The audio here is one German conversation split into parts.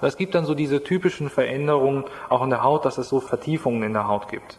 Es gibt dann so diese typischen Veränderungen auch in der Haut, dass es so Vertiefungen in der Haut gibt.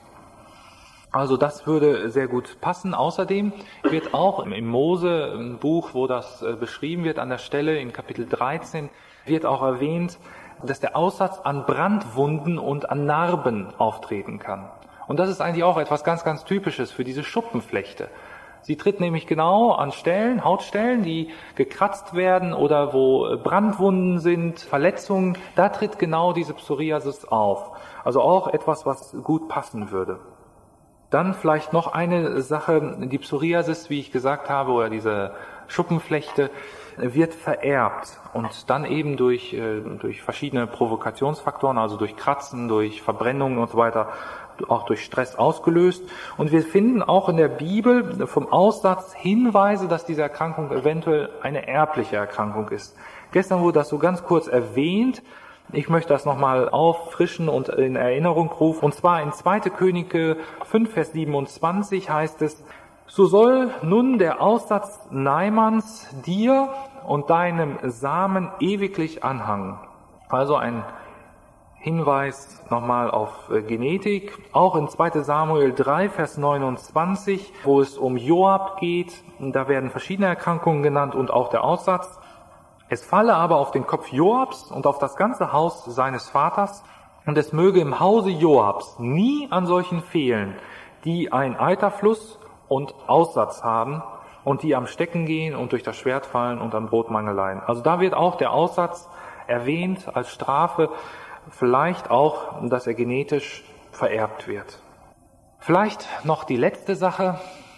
Also das würde sehr gut passen. Außerdem wird auch im Mose-Buch, wo das beschrieben wird, an der Stelle in Kapitel 13, wird auch erwähnt, dass der Aussatz an Brandwunden und an Narben auftreten kann. Und das ist eigentlich auch etwas ganz, ganz Typisches für diese Schuppenflechte. Sie tritt nämlich genau an Stellen, Hautstellen, die gekratzt werden oder wo Brandwunden sind, Verletzungen. Da tritt genau diese Psoriasis auf. Also auch etwas, was gut passen würde. Dann vielleicht noch eine Sache, die Psoriasis, wie ich gesagt habe, oder diese Schuppenflechte, wird vererbt und dann eben durch verschiedene Provokationsfaktoren, also durch Kratzen, durch Verbrennungen und so weiter, auch durch Stress ausgelöst. Und wir finden auch in der Bibel vom Aussatz Hinweise, dass diese Erkrankung eventuell eine erbliche Erkrankung ist. Gestern wurde das so ganz kurz erwähnt. Ich möchte das nochmal auffrischen und in Erinnerung rufen. Und zwar in 2. Könige 5, Vers 27 heißt es: So soll nun der Aussatz Naamans dir und deinem Samen ewiglich anhangen. Also ein Hinweis nochmal auf Genetik. Auch in 2. Samuel 3, Vers 29, wo es um Joab geht. Da werden verschiedene Erkrankungen genannt und auch der Aussatz. Es falle aber auf den Kopf Joabs und auf das ganze Haus seines Vaters, und es möge im Hause Joabs nie an solchen fehlen, die einen Eiterfluss und Aussatz haben und die am Stecken gehen und durch das Schwert fallen und an Brotmangel leiden. Also da wird auch der Aussatz erwähnt als Strafe, vielleicht auch, dass er genetisch vererbt wird. Vielleicht noch die letzte Sache.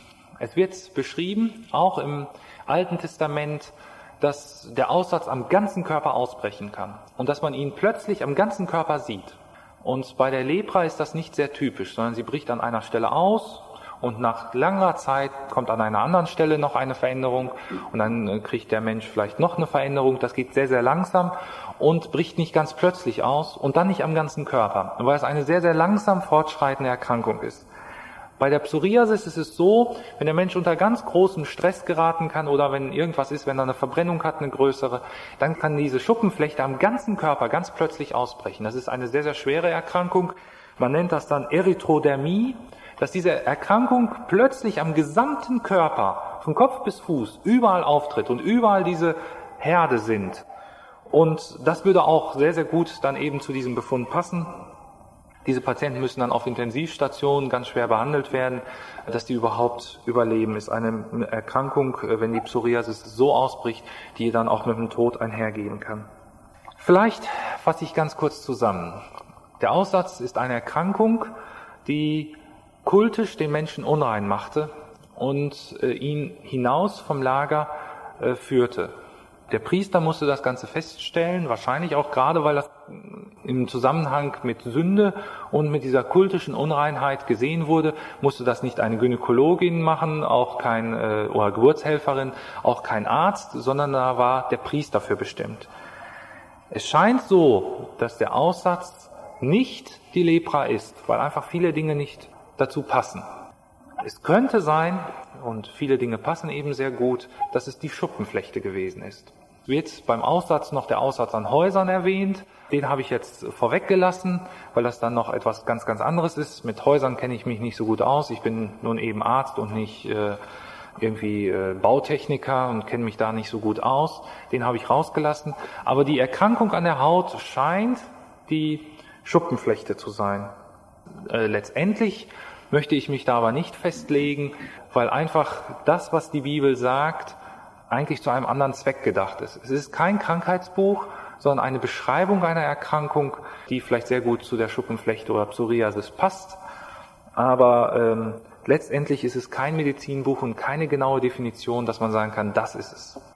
Es wird beschrieben, auch im Alten Testament, dass der Aussatz am ganzen Körper ausbrechen kann und dass man ihn plötzlich am ganzen Körper sieht. Und bei der Lepra ist das nicht sehr typisch, sondern sie bricht an einer Stelle aus und nach langer Zeit kommt an einer anderen Stelle noch eine Veränderung und dann kriegt der Mensch vielleicht noch eine Veränderung. Das geht sehr, sehr langsam und bricht nicht ganz plötzlich aus und dann nicht am ganzen Körper, weil es eine sehr, sehr langsam fortschreitende Erkrankung ist. Bei der Psoriasis ist es so, wenn der Mensch unter ganz großem Stress geraten kann oder wenn irgendwas ist, wenn er eine Verbrennung hat, eine größere, dann kann diese Schuppenflechte am ganzen Körper ganz plötzlich ausbrechen. Das ist eine sehr, sehr schwere Erkrankung. Man nennt das dann Erythrodermie, dass diese Erkrankung plötzlich am gesamten Körper, von Kopf bis Fuß, überall auftritt und überall diese Herde sind. Und das würde auch sehr, sehr gut dann eben zu diesem Befund passen. Diese Patienten müssen dann auf Intensivstationen ganz schwer behandelt werden, dass die überhaupt überleben. Ist eine Erkrankung, wenn die Psoriasis so ausbricht, die dann auch mit dem Tod einhergehen kann. Vielleicht fasse ich ganz kurz zusammen. Der Aussatz ist eine Erkrankung, die kultisch den Menschen unrein machte und ihn hinaus vom Lager führte. Der Priester musste das Ganze feststellen, wahrscheinlich auch gerade, weil das im Zusammenhang mit Sünde und mit dieser kultischen Unreinheit gesehen wurde, musste das nicht eine Gynäkologin machen, auch oder Geburtshelferin, auch kein Arzt, sondern da war der Priester für bestimmt. Es scheint so, dass der Aussatz nicht die Lepra ist, weil einfach viele Dinge nicht dazu passen. Es könnte sein, und viele Dinge passen eben sehr gut, dass es die Schuppenflechte gewesen ist. Es wird beim Aussatz noch der Aussatz an Häusern erwähnt. Den habe ich jetzt vorweggelassen, weil das dann noch etwas ganz, ganz anderes ist. Mit Häusern kenne ich mich nicht so gut aus. Ich bin nun eben Arzt und nicht irgendwie Bautechniker und kenne mich da nicht so gut aus. Den habe ich rausgelassen. Aber die Erkrankung an der Haut scheint die Schuppenflechte zu sein. Letztendlich möchte ich mich da aber nicht festlegen, weil einfach das, was die Bibel sagt, eigentlich zu einem anderen Zweck gedacht ist. Es ist kein Krankheitsbuch, sondern eine Beschreibung einer Erkrankung, die vielleicht sehr gut zu der Schuppenflechte oder Psoriasis passt. Aber letztendlich ist es kein Medizinbuch und keine genaue Definition, dass man sagen kann, das ist es.